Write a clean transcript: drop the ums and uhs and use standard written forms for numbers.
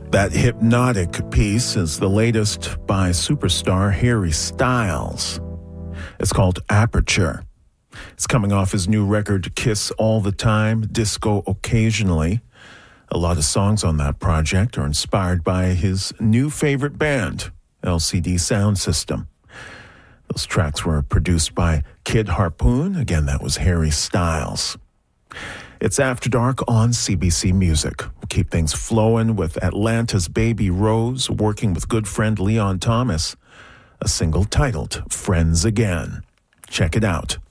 That hypnotic piece is the latest by superstar Harry Styles. It's called Aperture. It's coming off his new record, Kiss All the Time, Disco Occasionally. A lot of songs on that project are inspired by his new favorite band, LCD Sound System. Those tracks were produced by Kid Harpoon. Again, that was Harry Styles. It's After Dark on CBC Music. We'll keep things flowing with Atlanta's Baby Rose working with good friend Leon Thomas, a single titled Friends Again. Check it out.